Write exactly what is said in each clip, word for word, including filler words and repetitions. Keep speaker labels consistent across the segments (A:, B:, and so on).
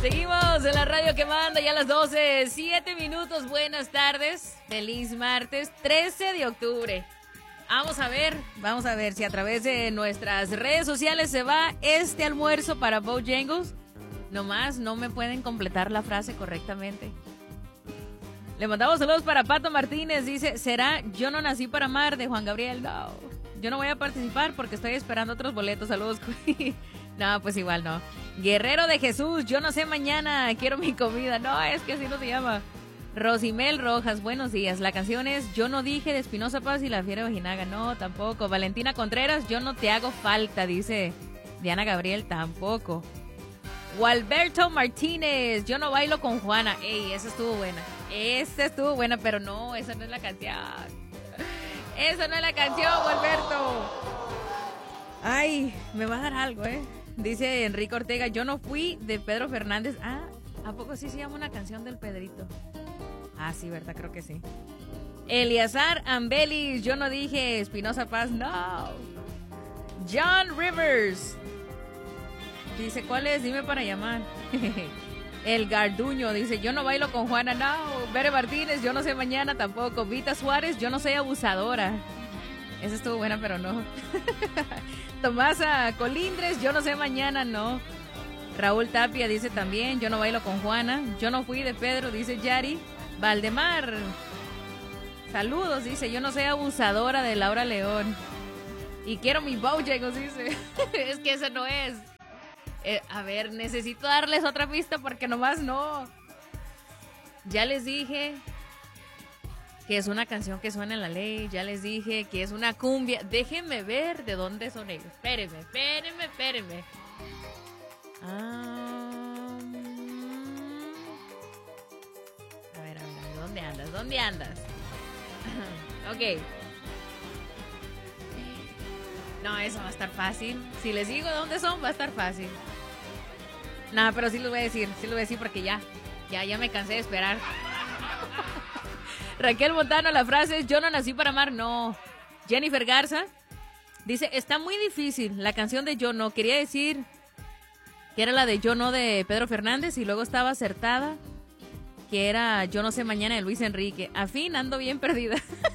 A: Seguimos en la radio que manda ya a las doce, siete minutos. Buenas tardes, feliz martes, trece de octubre. Vamos a ver, vamos a ver si a través de nuestras redes sociales se va este almuerzo para Bojangles. Nomás no me pueden completar la frase correctamente. Le mandamos saludos para Pato Martínez, dice, ¿será Yo no nací para amar de Juan Gabriel? No, yo no voy a participar porque estoy esperando otros boletos. Saludos. No, pues igual no. Guerrero de Jesús, yo no sé mañana, quiero mi comida. No, es que así no se llama. Rosimel Rojas, buenos días. La canción es Yo no dije de Espinosa Paz y la Fiera Bajinaga. No, tampoco. Valentina Contreras, Yo no te hago falta, dice Diana Gabriel, tampoco. Gualberto Martínez, Yo no bailo con Juana. Ey, esa estuvo buena. Esa estuvo buena, pero no, esa no es la canción. Esa no es la canción, Gualberto. Ay, me va a dar algo, ¿eh? Dice Enrique Ortega, Yo no fui de Pedro Fernández. Ah, ¿a poco sí se llama una canción del Pedrito? Ah, sí, ¿verdad? Creo que sí. Eliazar Ambelis, Yo no dije Espinosa Paz. No. John Rivers dice, ¿cuál es? Dime para llamar. El Garduño dice, Yo no bailo con Juana. No. Bere Martínez, Yo no sé mañana tampoco. Vita Suárez, Yo no soy abusadora. Esa estuvo buena, pero no. Tomasa Colindres, Yo no sé mañana, no. Raúl Tapia dice también, Yo no bailo con Juana. Yo no fui de Pedro, dice Yari. Valdemar, saludos, dice, Yo no soy abusadora de Laura León. Y quiero mi Bojangles, dice. Es que esa no es. Eh, a ver, necesito darles otra pista porque nomás no. Ya les dije que es una canción que suena en la ley. Ya les dije que es una cumbia. Déjenme ver de dónde son ellos. Espérenme, espérenme, espérenme. Ah, a ver, a ver, ¿dónde andas? ¿Dónde andas? Ok. No, eso va a estar fácil. Si les digo dónde son, va a estar fácil. No, pero sí lo voy a decir. Sí lo voy a decir porque ya, ya, ya me cansé de esperar. Raquel Montano, la frase es Yo no nací para amar, no. Jennifer Garza dice, está muy difícil la canción de Yo no. Quería decir que era la de Yo no de Pedro Fernández y luego estaba acertada que era Yo no sé mañana de Luis Enrique. A fin, ando bien perdida.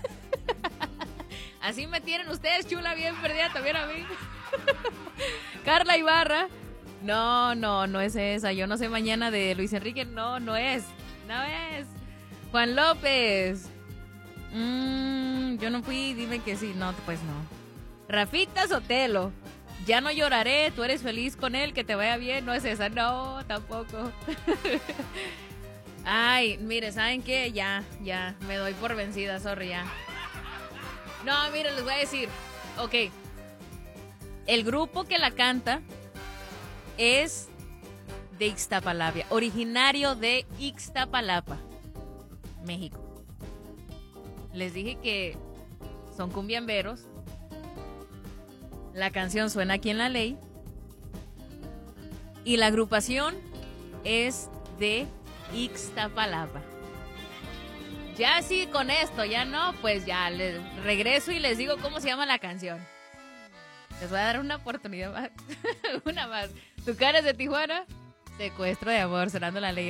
A: Así me tienen ustedes, chula, bien perdida también a mí. Carla Ibarra, no, no, no es esa. Yo no sé mañana de Luis Enrique, no, no es, no es. Juan López, mm, yo no fui, dime que sí, no, pues no. Rafita Sotelo, Ya no lloraré, tú eres feliz con él, que te vaya bien, no es esa, no, tampoco. Ay, mire, ¿saben qué? Ya, ya, me doy por vencida, sorry, ya. No, mire, les voy a decir, ok, el grupo que la canta es de Ixtapalapa, originario de Ixtapalapa, México. Les dije que son cumbiamberos. La canción suena aquí en la ley. Y la agrupación es de Ixtapalapa. Ya sí, con esto, ya no, pues ya les regreso y les digo cómo se llama la canción. Les voy a dar una oportunidad más. Una más. Tu cara es de Tijuana. Secuestro de amor, sonando la ley.